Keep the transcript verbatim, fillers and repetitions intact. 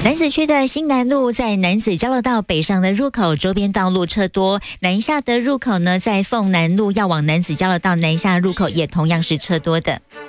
楠梓区的新南路在楠梓交流道北上的入口，周边道路车多；南下的入口呢，在凤南路要往楠梓交流道南下入口也同样是车多的。